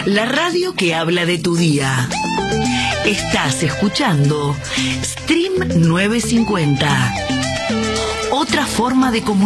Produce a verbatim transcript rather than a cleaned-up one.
La radio que habla de tu día. Estás escuchando Stream novecientos cincuenta. Otra forma de comunicar.